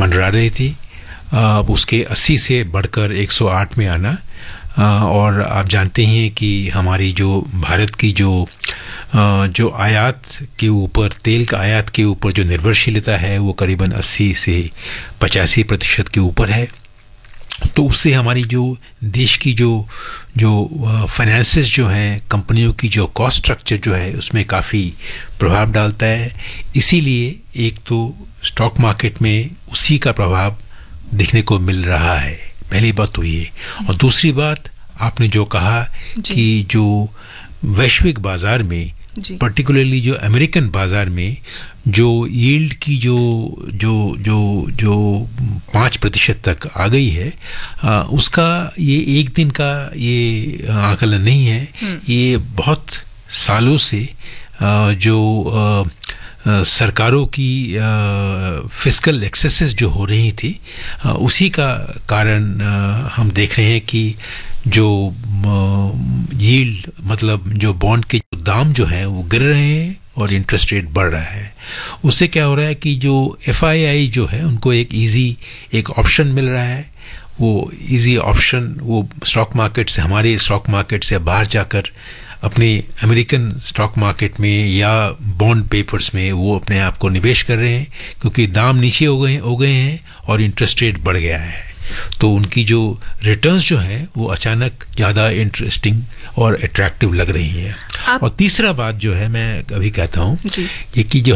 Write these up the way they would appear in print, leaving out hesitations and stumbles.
मंडरा रही थी, उसके 80 से बढ़कर 108 में आना। और आप जानते हैं कि हमारी जो भारत की जो आयात के ऊपर, तेल का आयात के ऊपर जो निर्भरशीलता है वो करीबन 80 से 85% के ऊपर है। तो उससे हमारी जो देश की जो फाइनेंसेस जो हैं, कंपनियों की जो कॉस्ट स्ट्रक्चर जो है उसमें काफ़ी प्रभाव डालता है। इसीलिए एक तो स्टॉक मार्केट में उसी का प्रभाव दिखने को मिल रहा है। पहली बात तो ये। और दूसरी बात आपने जो कहा कि जो वैश्विक बाज़ार में, पर्टिकुलरली जो अमेरिकन बाज़ार में जो यील्ड की जो 5% तक आ गई है, उसका ये एक दिन का ये आकलन नहीं है। ये बहुत सालों से जो सरकारों की फिस्कल एक्सेसेस जो हो रही थी, उसी का कारण हम देख रहे हैं कि जो यील्ड, मतलब जो बॉन्ड के दाम जो हैं वो गिर रहे हैं और इंटरेस्ट रेट बढ़ रहा है। उससे क्या हो रहा है कि जो FII जो है उनको एक ऑप्शन मिल रहा है। वो इजी ऑप्शन वो स्टॉक मार्केट से, हमारे स्टॉक मार्केट से बाहर जाकर अपने अमेरिकन स्टॉक मार्केट में या बॉन्ड पेपर्स में वो अपने आप को निवेश कर रहे हैं, क्योंकि दाम नीचे हो गए हैं और इंटरेस्ट रेट बढ़ गया है। तो उनकी जो रिटर्न्स जो है वो अचानक ज़्यादा इंटरेस्टिंग और अट्रैक्टिव लग रही है। और तीसरा बात जो है मैं अभी कहता हूँ कि जो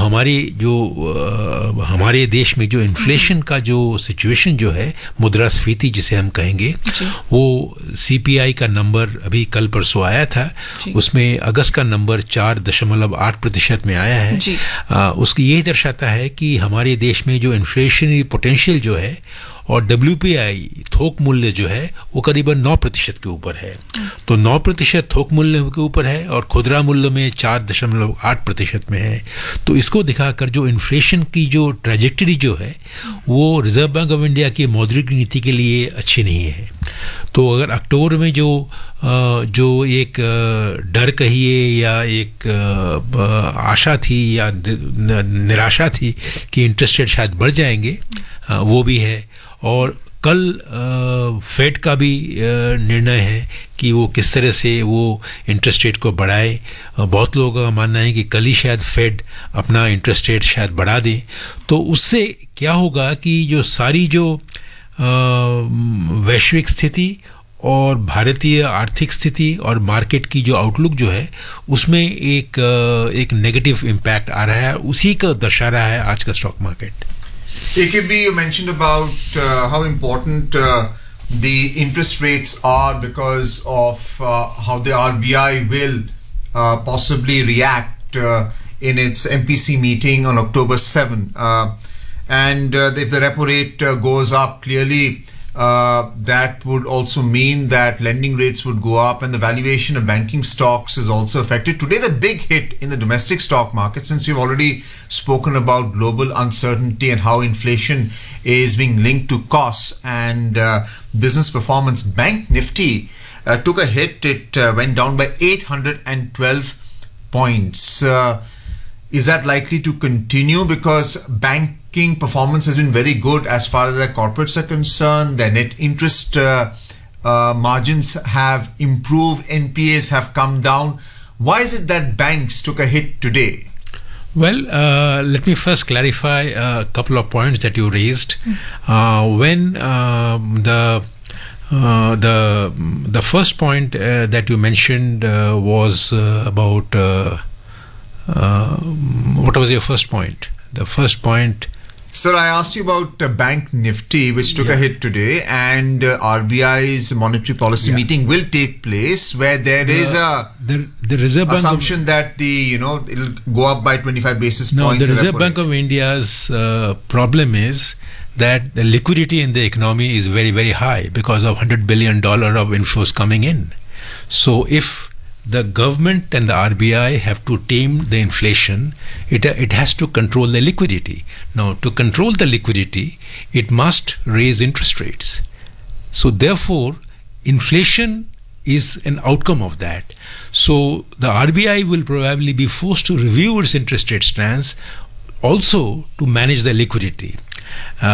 हमारे देश में जो इन्फ्लेशन का जो सिचुएशन जो है, मुद्रास्फीति जिसे हम कहेंगे, वो CPI का नंबर अभी कल परसों आया था। उसमें अगस्त का नंबर 4.8% में आया है। उसकी यही दर्शाता है कि हमारे देश में जो इन्फ्लेशनरी पोटेंशियल जो है और WPI थोक मूल्य जो है वो करीबन 9% के ऊपर है। तो 9% थोक मूल्य के ऊपर है और खुदरा मूल्य में 4.8% में है। तो इसको दिखाकर जो इन्फ्लेशन की जो ट्रैजेक्टरी जो है वो रिजर्व बैंक ऑफ इंडिया की मौद्रिक नीति के लिए अच्छी नहीं है। तो अगर अक्टूबर में जो एक डर कहिए या एक आशा थी या निराशा थी कि इंटरेस्ट रेट शायद बढ़ जाएंगे, वो भी है। और कल फेड का भी निर्णय है कि वो किस तरह से वो इंटरेस्ट रेट को बढ़ाए। बहुत लोगों का मानना है कि कल ही शायद फेड अपना इंटरेस्ट रेट शायद बढ़ा दे। तो उससे क्या होगा कि जो सारी जो वैश्विक स्थिति और भारतीय आर्थिक स्थिति और मार्केट की जो आउटलुक जो है उसमें एक नेगेटिव इम्पैक्ट आ रहा है। उसी को दर्शा रहा है आज का stock market. AKB, you mentioned about how important the interest rates are because of how the RBI will possibly react in its MPC meeting on October 7. And if the repo rate goes up, clearly that would also mean that lending rates would go up and the valuation of banking stocks is also affected. Today, the big hit in the domestic stock market, since we've already spoken about global uncertainty and how inflation is being linked to costs and business performance, Bank Nifty took a hit. It went down by 812 points. Is that likely to continue? Because banking performance has been very good as far as their corporates are concerned. Their net interest margins have improved. NPAs have come down. Why is it that banks took a hit today? Well, let me first clarify a couple of points that you raised. When the first point that you mentioned was about what was your first point? The first point. Sir, I asked you about Bank Nifty, which took a hit today, and RBI's monetary policy meeting will take place, where there is the Reserve Bank assumption that it'll go up by 25 basis points. No, the Reserve Bank of India's problem is that the liquidity in the economy is very, very high because of $100 billion of inflows coming in. So if the government and the RBI have to tame the inflation, it has to control the liquidity. Now, to control the liquidity, it must raise interest rates. So therefore, inflation is an outcome of that. So the RBI will probably be forced to review its interest rate stance also to manage the liquidity.